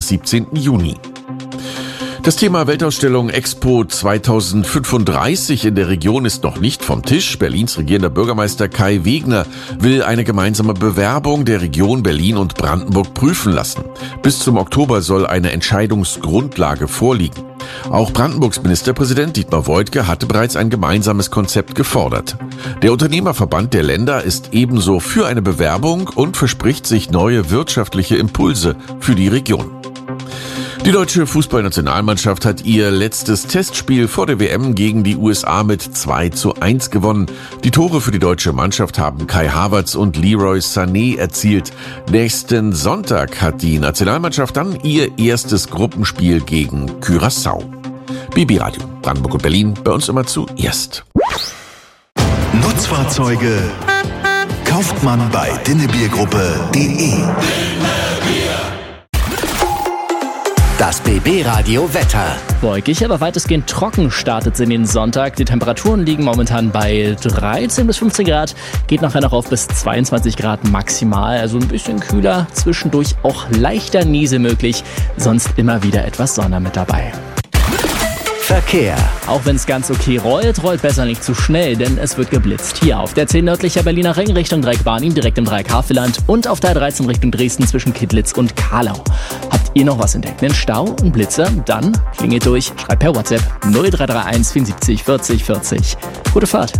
17. Juni. Das Thema Weltausstellung Expo 2035 in der Region ist noch nicht vom Tisch. Berlins regierender Bürgermeister Kai Wegner will eine gemeinsame Bewerbung der Region Berlin und Brandenburg prüfen lassen. Bis zum Oktober soll eine Entscheidungsgrundlage vorliegen. Auch Brandenburgs Ministerpräsident Dietmar Woidke hatte bereits ein gemeinsames Konzept gefordert. Der Unternehmerverband der Länder ist ebenso für eine Bewerbung und verspricht sich neue wirtschaftliche Impulse für die Region. Die deutsche Fußballnationalmannschaft hat ihr letztes Testspiel vor der WM gegen die USA mit 2:1 gewonnen. Die Tore für die deutsche Mannschaft haben Kai Havertz und Leroy Sané erzielt. Nächsten Sonntag hat die Nationalmannschaft dann ihr erstes Gruppenspiel gegen Curaçao. BB Radio, Brandenburg und Berlin, bei uns immer zuerst. Nutzfahrzeuge kauft man bei dinnebiergruppe.de. Das BB-Radio Wetter. Wolkig, aber weitestgehend trocken startet es in den Sonntag. Die Temperaturen liegen momentan bei 13 bis 15 Grad. Geht nachher noch auf bis 22 Grad maximal. Also ein bisschen kühler, zwischendurch auch leichter Niese möglich. Sonst immer wieder etwas Sonne mit dabei. Verkehr. Auch wenn es ganz okay rollt besser nicht zu schnell, denn es wird geblitzt. Hier auf der 10 nördlicher Berliner Ring Richtung Dreieck-Barnim, direkt im Dreieck Havelland und auf der 13 Richtung Dresden zwischen Kittlitz und Kahlau. Habt ihr noch was entdeckt? Einen Stau und Blitzer? Dann klingelt durch, schreibt per WhatsApp 0331 74 40 40. Gute Fahrt.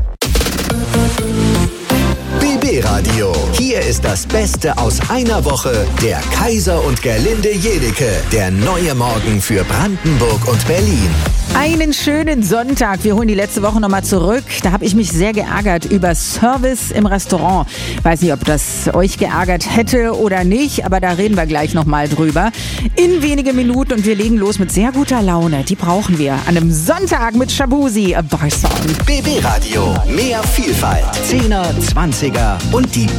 BB Radio. Hier ist das Beste aus einer Woche. Der Kaiser und Gerlinde Jedecke. Der neue Morgen für Brandenburg und Berlin. Einen schönen Sonntag. Wir holen die letzte Woche nochmal zurück. Da habe ich mich sehr geärgert über Service im Restaurant. Weiß nicht, ob das euch geärgert hätte oder nicht, aber da reden wir gleich nochmal drüber. In wenige Minuten und wir legen los mit sehr guter Laune. Die brauchen wir an einem Sonntag mit Shabuzi, a Bar Song. BB Radio. Mehr Vielfalt. 10er, 20er und die